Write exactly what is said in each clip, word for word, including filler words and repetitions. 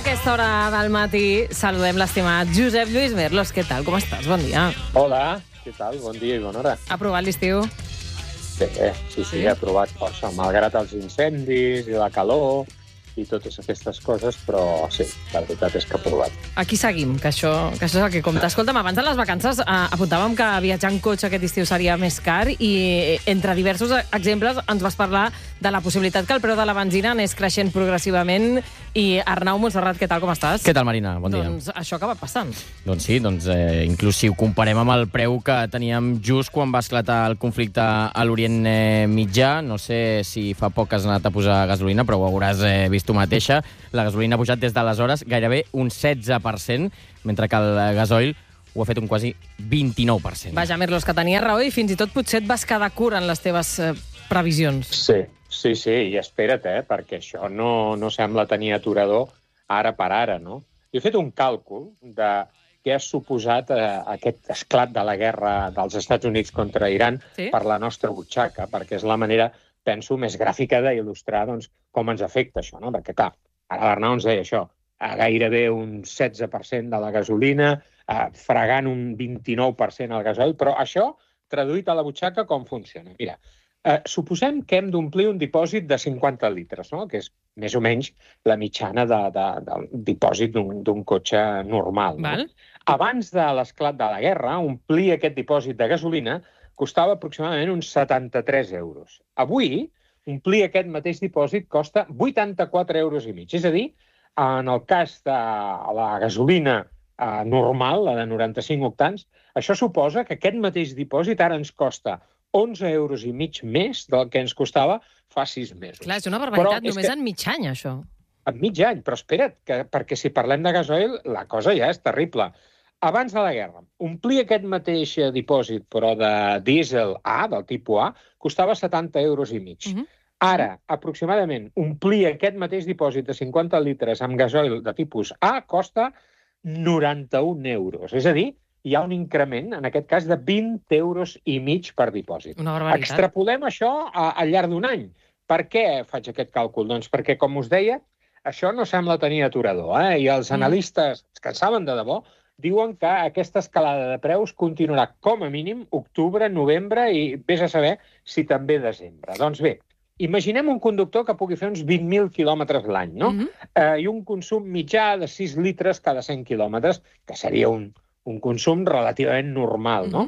aquesta hora del matí saludem l'estimat Josep Lluís Merlos. Què tal? Com estàs? Bon dia. Hola, què tal? Bon dia i bona hora. Ha provat l'estiu? Bé, sí, sí, he provat força, malgrat els incendis i la calor i totes aquestes coses, però sí, la veritat és que he provat. Aquí seguim, que això, que això és el que compta. Escolta'm, abans de les vacances eh, apuntàvem que viatjar en cotxe aquest estiu seria més car i entre diversos exemples ens vas parlar de la possibilitat que el preu de la benzina anés creixent progressivament. I Arnau Montserrat, què tal, com estàs? Què tal, Marina? Bon dia. Doncs això acaba passant. Doncs sí, doncs, eh, inclús si ho comparem amb el preu que teníem just quan va esclatar el conflicte a l'Orient eh, Mitjà, no sé si fa poc has anat a posar gasolina, però ho hauràs eh, vist tu mateixa, la gasolina ha pujat des d'aleshores gairebé un setze per cent, mentre que el gasoil ho ha fet un quasi vint-i-nou per cent. Vaja, Merlos, que tenies raó i fins i tot potser et vas quedar curt en les teves eh, previsions. Sí, sí, sí, i espera't, eh, perquè això no, no sembla tenir aturador ara per ara, no? Jo he fet un càlcul de què ha suposat eh, aquest esclat de la guerra dels Estats Units contra Iran Sí? per la nostra butxaca, perquè és la manera, penso, més gràfica d'il·lustrar doncs, com ens afecta això, no? Perquè, clar, ara l'Arnau ens deia això, a gairebé un setze per cent de la gasolina, eh, fregant un vint-i-nou per cent al gasoil, però això, traduït a la butxaca, com funciona? Mira, eh, suposem que hem d'omplir un dipòsit de cinquanta litres, no? Que és més o menys la mitjana de, de, del dipòsit d'un cotxe normal. No? Val? Abans de l'esclat de la guerra, omplir aquest dipòsit de gasolina costava aproximadament uns setanta-tres euros. Avui, omplir aquest mateix dipòsit costa vuitanta-quatre euros i mig. És a dir, en el cas de la gasolina eh, normal, la de noranta-cinc octans, això suposa que aquest mateix dipòsit ara ens costa onze euros i mig més del que ens costava fa sis mesos. Clar, és una barbaritat, Però és només que- en mig any, això. En mig any, però espera't, que, perquè si parlem de gasoil, la cosa ja és terrible. Abans de la guerra, omplir aquest mateix eh, dipòsit, però de dièsel A, del tipus A, costava setanta euros i mig. Mhm. Ara, aproximadament, omplir aquest mateix dipòsit de cinquanta litres amb gasoil de tipus A costa noranta-un euros. És a dir, hi ha un increment, en aquest cas, de vint euros i mig per dipòsit. Una barbaritat. Extrapolem això a, al llarg d'un any. Per què faig aquest càlcul? Doncs perquè, com us deia, això no sembla tenir aturador, eh? I els Mm. analistes, que en saben de debò, diuen que aquesta escalada de preus continuarà com a mínim octubre, novembre i vés a saber si també desembre. Doncs bé, imaginem un conductor que pugui fer uns vint mil quilòmetres l'any, no? Mhm. eh, I un consum mitjà de sis litres cada cent quilòmetres, que seria un, un consum relativament normal, no? Mhm.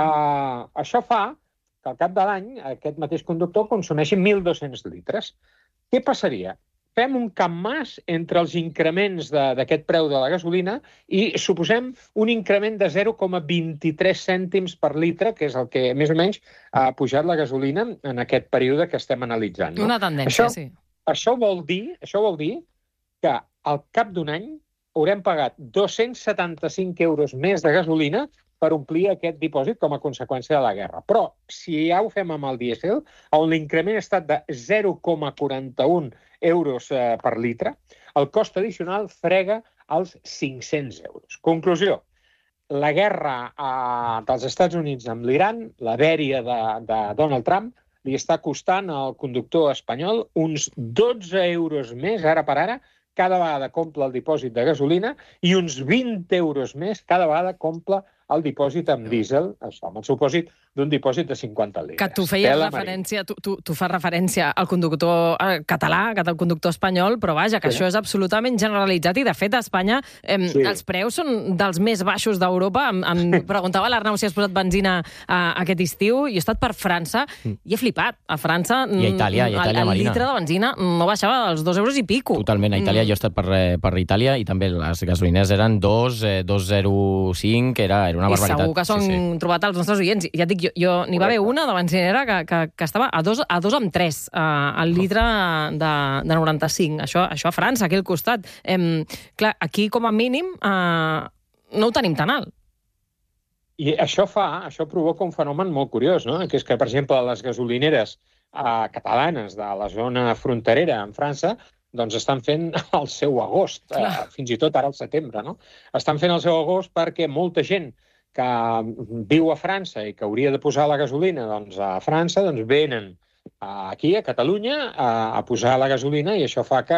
eh, això fa que al cap de l'any aquest mateix conductor consumeixi mil dos-cents litres. Què passaria? Fem un campmàs entre els increments de- d'aquest preu de la gasolina i suposem un increment de zero coma vint-i-tres cèntims per litre, que és el que més o menys ha pujat la gasolina en aquest període que estem analitzant. No? Una tendència, Això- sí. Això vol dir, això vol dir que al cap d'un any haurem pagat dos-cents setanta-cinc euros més de gasolina per omplir aquest dipòsit com a conseqüència de la guerra. Però, si ja ho fem amb el dièsel, on l'increment ha estat de zero coma quaranta-un euros eh, per litre, el cost addicional frega els cinc-cents euros. Conclusió, la guerra eh, dels Estats Units amb l'Iran, la dèria de, de Donald Trump, li està costant al conductor espanyol uns dotze euros més, ara per ara, cada vegada compla el dipòsit de gasolina i uns vint euros més cada vegada compla el dipòsit amb dièsel, això, amb el supòsit d'un dipòsit de cinquanta litres. Que tu feies Tela referència, tu, tu, tu fas referència al conductor eh, català, al conductor espanyol, però vaja, que Sí. això és absolutament generalitzat i, de fet, a Espanya eh, Sí. els preus són dels més baixos d'Europa. Em, em preguntava l'Arnau si has posat benzina eh, aquest estiu. Jo he estat per França i he flipat. A França I a Itàlia, i a Itàlia, el, el Marina. litre de benzina no baixava dels dos euros i pico. Totalment. A Itàlia, Mm. jo he estat per, eh, per Itàlia i també les gasolines eren dos, eh, dos coma zero cinc, era, era una I barbaritat. segur que són Sí, sí. trobat els nostres oients. Ja et dic, jo, jo n'hi va haver Correcte. una de benzinera que, que, que estava a dos, a dos amb tres eh, al litre de, de noranta-cinc. Això, això a França, aquí al costat. Em, clar, aquí com a mínim eh, no ho tenim tan alt. I això fa, això provoca un fenomen molt curiós, no? Que és que, per exemple, les gasolineres eh, catalanes de la zona fronterera amb França doncs estan fent el seu agost, eh, Clar. fins i tot ara al setembre, no? Estan fent el seu agost perquè molta gent que viu a França i que hauria de posar la gasolina doncs, a França, doncs venen aquí, a Catalunya, a, a posar la gasolina, i això fa que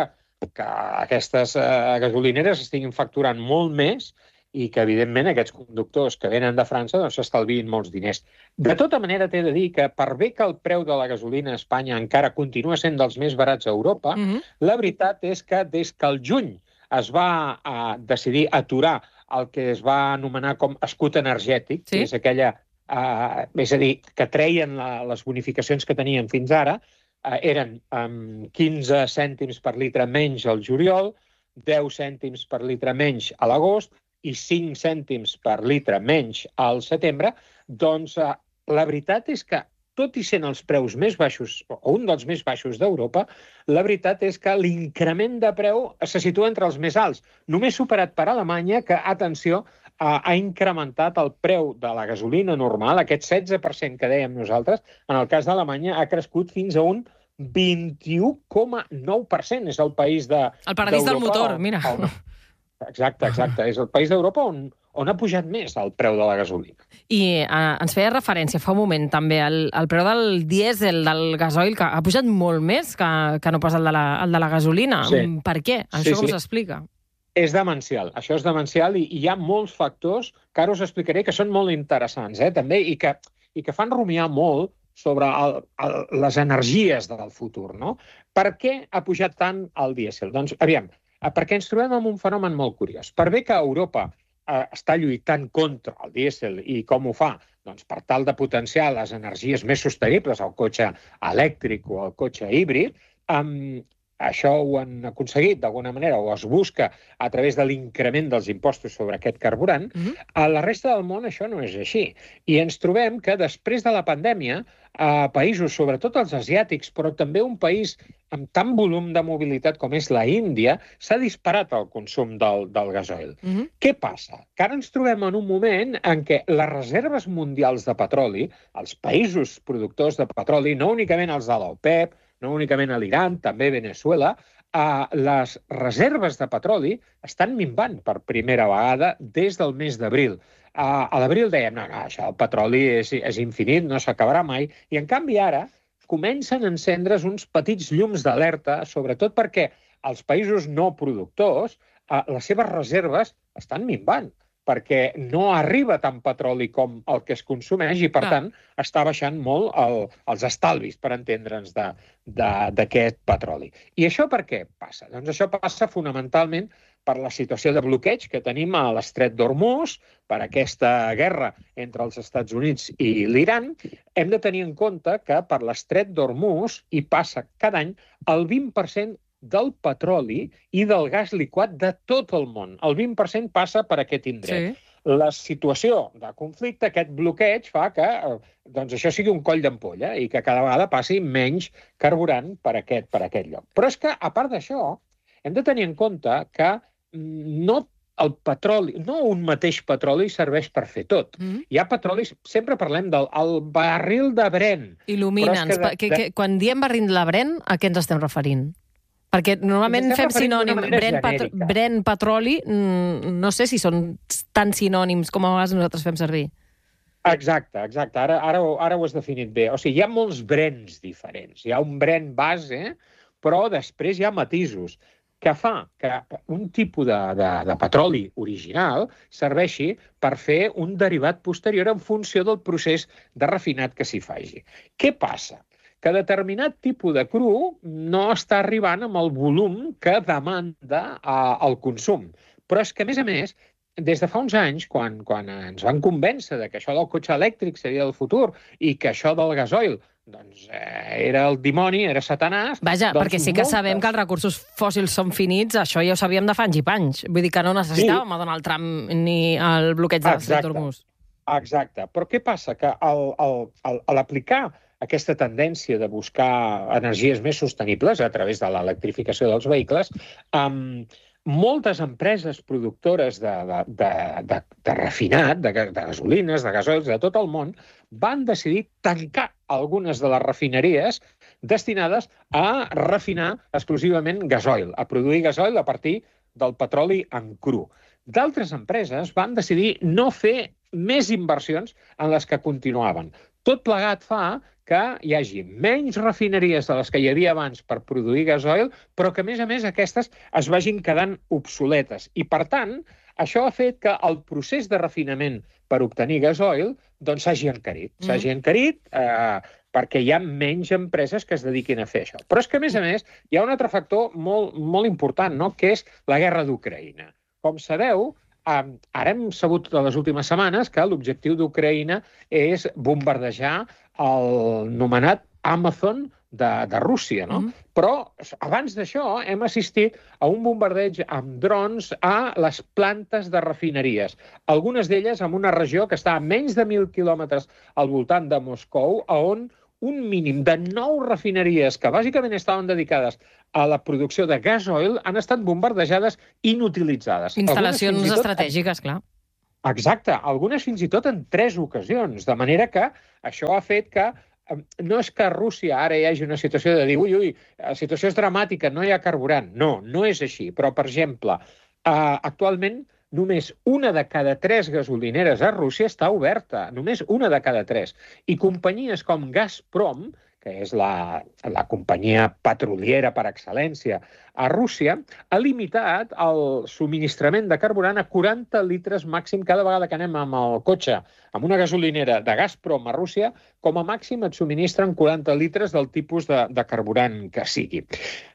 que aquestes eh, gasolineres estiguin facturant molt més i que, evidentment, aquests conductors que venen de França doncs s'estalviïn molts diners. De tota manera, t'he de dir que, per bé que el preu de la gasolina a Espanya encara continua sent dels més barats a Europa, mm-hmm. la veritat és que des que el juny es va eh, decidir aturar el que es va anomenar com escut energètic, sí? que és aquella... Uh, és a dir, que treien la, les bonificacions que tenien fins ara, uh, eren um, quinze cèntims per litre menys al juliol, deu cèntims per litre menys a l'agost i cinc cèntims per litre menys al setembre, doncs uh, la veritat és que, tot i sent els preus més baixos, o un dels més baixos d'Europa, la veritat és que l'increment de preu se situa entre els més alts, només superat per Alemanya, que, atenció, ha incrementat el preu de la gasolina normal, aquest setze per cent que dèiem nosaltres, en el cas d'Alemanya ha crescut fins a un vint-i-u coma nou per cent. És el país de... El paradís del motor, mira. On, exacte, exacte. És el país d'Europa on, on ha pujat més el preu de la gasolina. I eh, ens feia referència fa un moment també al, al preu del dièsel, del gasoil, que ha pujat molt més que, que no pas el de la, el de la gasolina. Sí. Per què? Això sí, com sí. s'explica? És demencial, això és demencial i hi ha molts factors que ara us explicaré que són molt interessants, eh, també, i que, i que fan rumiar molt sobre el, el, les energies del futur, no? Per què ha pujat tant el dièsel? Doncs, aviam, perquè ens trobem amb un fenomen molt curiós. Per bé que Europa eh, està lluitant contra el dièsel i com ho fa? Doncs per tal de potenciar les energies més sostenibles, el cotxe elèctric o el cotxe híbrid, eh, això ho han aconseguit d'alguna manera o es busca a través de l'increment dels impostos sobre aquest carburant. Mm-hmm. A la resta del món això no és així. I ens trobem que després de la pandèmia, a països, sobretot els asiàtics, però també un país amb tant volum de mobilitat com és la Índia, s'ha disparat el consum del, del gasoil. Mm-hmm. Què passa? Que ara ens trobem en un moment en què les reserves mundials de petroli, els països productors de petroli, no únicament els de l'OPEP, no únicament a l'Iran, també a Venezuela, eh, les reserves de petroli estan minvant per primera vegada des del mes d'abril. Eh, a l'abril dèiem, no, no, això, el petroli és, és infinit, no s'acabarà mai, i en canvi ara comencen a encendre's uns petits llums d'alerta, sobretot perquè els països no productors, eh, les seves reserves estan minvant, perquè no arriba tant petroli com el que es consumeix i, per ah. tant, està baixant molt el, els estalvis, per entendre'ns, d'aquest petroli. I això per què passa? Doncs això passa fonamentalment per la situació de bloqueig que tenim a l'estret d'Hormuz, per aquesta guerra entre els Estats Units i l'Iran. Hem de tenir en compte que per l'estret d'Hormuz hi passa cada any el vint per cent del petroli i del gas liquat de tot el món. El vint per cent passa per aquest indret. Sí. La situació de conflicte, aquest bloqueig, fa que doncs, això sigui un coll d'ampolla i que cada vegada passi menys carburant per aquest, per aquest lloc. Però és que, a part d'això, hem de tenir en compte que no el petroli, no un mateix petroli serveix per fer tot. Mm-hmm. Hi ha petrolis, sempre parlem del el barril de Brent. Il·lumina'ns. Que de, que, que, quan diem barril de Brent, a què ens estem referint? Perquè normalment fem sinònim Brent, patro, Brent, petroli, no sé si són tan sinònims com a vegades nosaltres fem servir. Exacte, exacte. Ara, ara, ara ho has definit bé. O sigui, hi ha molts Brents diferents. Hi ha un Brent base, però després hi ha matisos que fa que un tipus de, de, de petroli original serveixi per fer un derivat posterior en funció del procés de refinat que s'hi faci. Què passa? Que determinat tipus de cru no està arribant amb el volum que demanda eh, el consum. Però és que, a més a més, des de fa uns anys, quan, quan ens van convèncer de que això del cotxe elèctric seria el futur i que això del gasoil doncs, eh, era el dimoni, era Satanàs... Vaja, doncs perquè sí que moltes... sabem que els recursos fòssils són finits, això ja ho sabíem de fa anys i panys. Vull dir que no necessitàvem sí. a Donald Trump ni el bloqueig de l'Hormuz. Exacte. Però què passa? Que al, al, al, a l'aplicar aquesta tendència de buscar energies més sostenibles a través de l'electrificació dels vehicles, um, moltes empreses productores de, de, de, de, de refinat, de, de gasolines, de gasoils, de tot el món, van decidir tancar algunes de les refineries destinades a refinar exclusivament gasoil, a produir gasoil a partir del petroli en cru. D'altres empreses van decidir no fer més inversions en les que continuaven. Tot plegat fa que hi hagi menys refineries de les que hi havia abans per produir gasoil, però que, a més a més, aquestes es vagin quedant obsoletes. I, per tant, això ha fet que el procés de refinament per obtenir gasoil doncs s'hagi encarit. Mm. S'hagi encarit eh, perquè hi ha menys empreses que es dediquin a fer això. Però és que, a més a més, hi ha un altre factor molt, molt important, no?, que és la guerra d'Ucraïna. Com sabeu, Um, ara hem sabut de les últimes setmanes que l'objectiu d'Ucraïna és bombardejar el nomenat Amazon de, de Rússia, no? Mm. Però abans d'això hem assistit a un bombardeig amb drons a les plantes de refineries. Algunes d'elles en una regió que està a menys de mil quilòmetres al voltant de Moscou, on un mínim de nou refineries que bàsicament estaven dedicades a la producció de gasoil han estat bombardejades i inutilitzades. Instal·lacions tot... estratègiques, clar. Exacte, algunes fins i tot en tres ocasions, de manera que això ha fet que no és que a Rússia ara hi hagi una situació de dir ui, ui, la situació és dramàtica, no hi ha carburant. No, no és així. Però, per exemple, eh, actualment només una de cada tres gasolineres a Rússia està oberta. Només una de cada tres. I companyies com Gazprom, que és la, la companyia petroliera per excel·lència a Rússia, ha limitat el subministrament de carburant a quaranta litres màxim cada vegada que anem amb el cotxe, amb una gasolinera de Gazprom a Rússia, com a màxim et subministren quaranta litres del tipus de, de carburant que sigui.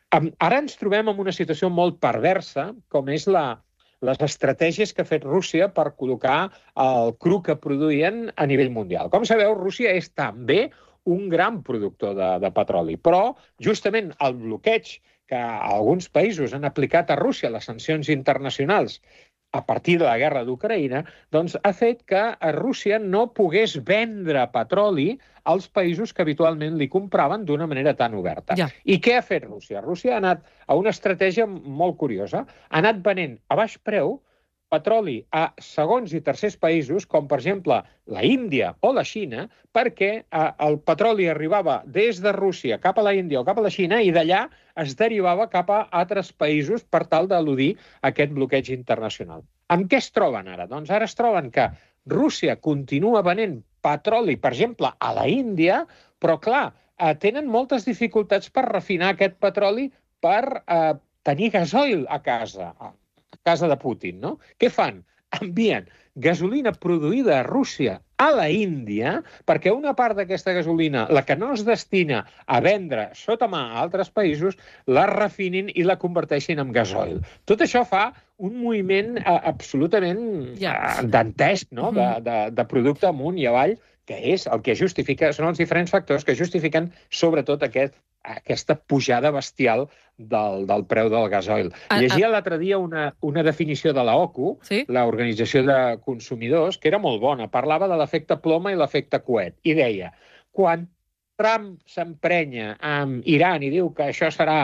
Ara ens trobem en una situació molt perversa, com és la les estratègies que ha fet Rússia per col·locar el cru que produïen a nivell mundial. Com sabeu, Rússia és també un gran productor de, de petroli, però justament el bloqueig que alguns països han aplicat a Rússia, les sancions internacionals, a partir de la guerra d'Ucraïna, doncs ha fet que a Rússia no pogués vendre petroli als països que habitualment li compraven d'una manera tan oberta. Ja. I què ha fet Rússia? Rússia ha anat a una estratègia molt curiosa. Ha anat venent a baix preu petroli a segons i tercers països, com per exemple la Índia o la Xina, perquè el petroli arribava des de Rússia cap a la Índia o cap a la Xina i d'allà es derivava cap a altres països per tal d'eludir aquest bloqueig internacional. Amb què es troben ara? Doncs ara es troben que Rússia continua venent petroli, per exemple, a la Índia, però, clar, tenen moltes dificultats per refinar aquest petroli per eh, tenir gasoil a casa, a casa de Putin, no? Què fan? Envien gasolina produïda a Rússia a la Índia perquè una part d'aquesta gasolina, la que no es destina a vendre sota mà a altres països, la refinin i la converteixin en gasoil. Tot això fa un moviment eh, absolutament eh, dantesc, no? de, de, de producte amunt i avall, que és el que justifica, són els diferents factors que justifiquen sobretot aquest, aquesta pujada bestial del, del preu del gasoil. Ah, Llegia ah. l'altre dia una, una definició de l'OCU, ¿sí? l'Organització de Consumidors, que era molt bona. Parlava de l'efecte ploma i l'efecte coet. I deia, quan Trump s'emprenya amb Iran i diu que això serà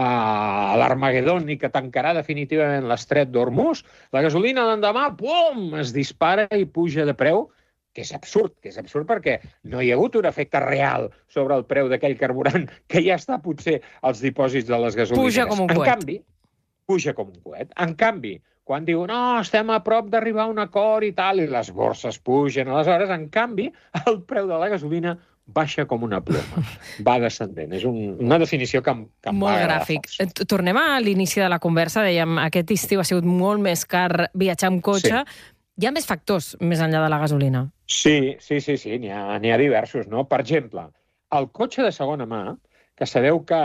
uh, l'Armagedon i que tancarà definitivament l'estret d'Hormuz, la gasolina l'endemà, pum, es dispara i puja de preu, que és absurd, que és absurd perquè no hi ha hagut un efecte real sobre el preu d'aquell carburant que ja està potser als dipòsits de les gasolineres. Puja com un coet. En canvi, puja com un coet. En canvi, quan diu, no, estem a prop d'arribar a un acord i tal, i les borses pugen, aleshores, en canvi, el preu de la gasolina baixa com una ploma. Va descendent. És un, una definició que em, que em molt va agradar gràfic. força. Tornem a l'inici de la conversa. Dèiem, aquest estiu ha sigut molt més car viatjar amb cotxe. Sí. Hi ha més factors més enllà de la gasolina? Sí, sí, sí, sí, n'hi ha, n'hi ha diversos, no? Per exemple, el cotxe de segona mà, que sabeu que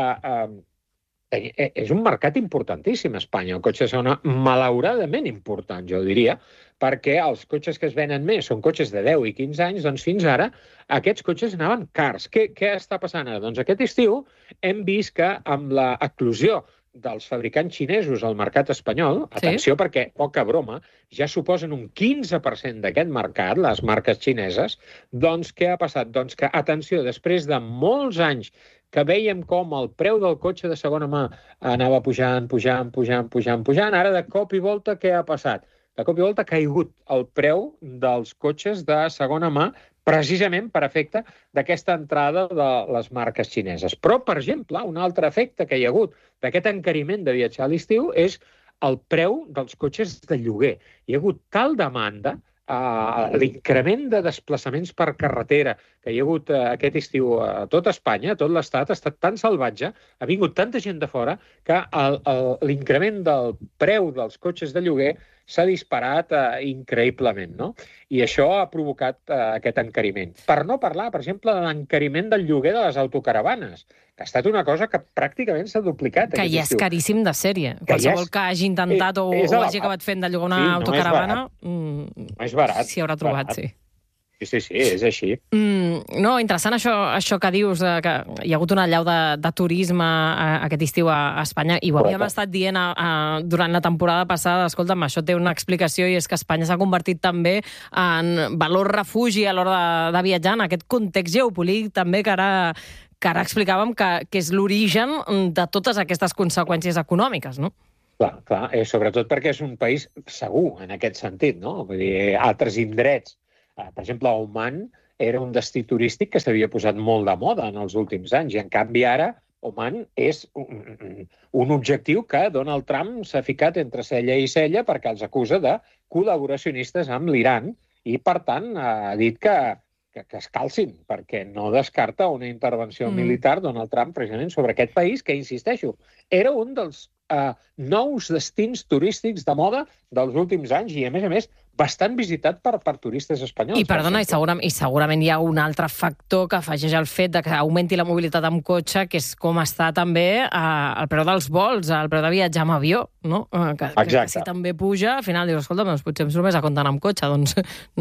eh, és un mercat importantíssim a Espanya, el cotxe de segona mà, malauradament important, jo diria, perquè els cotxes que es venen més són cotxes de deu i quinze anys, doncs fins ara aquests cotxes anaven cars. Què, què està passant ara? Doncs aquest estiu hem vist que amb l'eclosió dels fabricants xinesos al mercat espanyol, sí? Atenció perquè, poca broma, ja suposen un quinze per cent d'aquest mercat, les marques xineses, doncs què ha passat? Doncs que, atenció, després de molts anys que vèiem com el preu del cotxe de segona mà anava pujant, pujant, pujant, pujant, pujant, ara de cop i volta què ha passat? De cop i volta ha caigut el preu dels cotxes de segona mà precisament per efecte d'aquesta entrada de les marques xineses. Però, per exemple, un altre efecte que hi ha hagut d'aquest encariment de viatjar a l'estiu és el preu dels cotxes de lloguer. Hi ha hagut tal demanda uh, l'increment de desplaçaments per carretera que hi ha hagut uh, aquest estiu a tot Espanya, a tot l'Estat, ha estat tan salvatge, ha vingut tanta gent de fora, que l'increment del preu dels cotxes de lloguer s'ha disparat uh, increïblement, no? I això ha provocat uh, aquest encariment. Per no parlar, per exemple, de l'encariment del lloguer de les autocaravanes, que ha estat una cosa que pràcticament s'ha duplicat. Que ja és caríssim de sèrie. Qualsevol que hagi intentat o, o hagi acabat fent de llogar una sí, autocaravana, no és barat. S'hi haurà trobat, barat. sí. Sí, sí, sí, és així. Mm, no, interessant això, això que dius, eh, que hi ha hagut una allau de, de turisme a, aquest estiu a, a Espanya, i ho havíem Correcte. estat dient a, a, durant la temporada passada. Escolta'm, això té una explicació, i és que Espanya s'ha convertit també en valor refugi a l'hora de, de viatjar, en aquest context geopolític també que ara, que ara explicàvem que, que és l'origen de totes aquestes conseqüències econòmiques, no? Clar, clar, eh, sobretot perquè és un país segur en aquest sentit, no? Vull dir, altres indrets, per exemple, Oman era un destí turístic que s'havia posat molt de moda en els últims anys, i en canvi ara Oman és un, un objectiu que Donald Trump s'ha ficat entre cella i cella perquè els acusa de col·laboracionistes amb l'Iran, i per tant ha dit que, que, que es calcin, perquè no descarta una intervenció mm. militar Donald Trump precisament sobre aquest país que, insisteixo, era un dels uh, nous destins turístics de moda dels últims anys, i a més a més bastant visitat per, per turistes espanyols. I perdona, i, segura, i segurament hi ha un altre factor que afegeix el fet de que augmenti la mobilitat amb cotxe, que és com està també eh, el preu dels vols, el preu de viatjar amb avió, no? Eh, que, que, que si també puja, al final dius, escolta, doncs potser només a comptar amb cotxe, doncs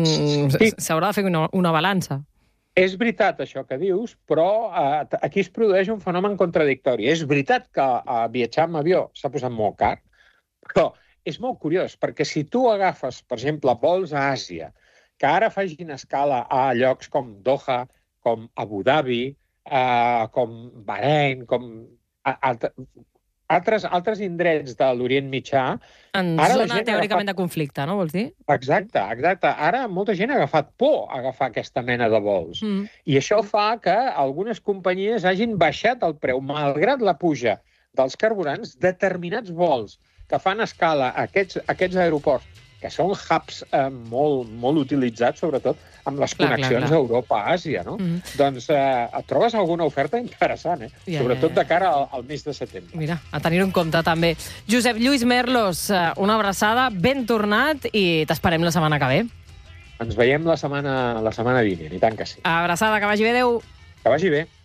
sí. s'haurà de fer una, una balança. És veritat això que dius, però eh, aquí es produeix un fenomen contradictori. És veritat que eh, viatjar amb avió s'ha posat molt car, però és molt curiós, perquè si tu agafes, per exemple, vols a Àsia, que ara facin escala a llocs com Doha, com Abu Dhabi, eh, com Bahrein, com altre, altres, altres indrets de l'Orient Mitjà... En zona teòricament agafat... de conflicte, no vols dir? Exacte, exacte. Ara molta gent ha agafat por a agafar aquesta mena de vols. Mm. I això fa que algunes companyies hagin baixat el preu, malgrat la puja dels carburants, determinats vols que fan escala a aquests, aquests aeroports, que són hubs eh, molt, molt utilitzats, sobretot amb les clar, connexions clar, clar. Europa-Àsia, no? Mm. Doncs eh, et trobes alguna oferta interessant, eh? Yeah, sobretot de cara al, al mes de setembre. Mira, a tenir-ho en compte també. Josep Lluís Merlos, una abraçada, ben tornat, i t'esperem la setmana que ve. Ens veiem la setmana, la setmana vinent, i tant que sí. Abraçada, que vagi bé, adéu. Que vagi bé.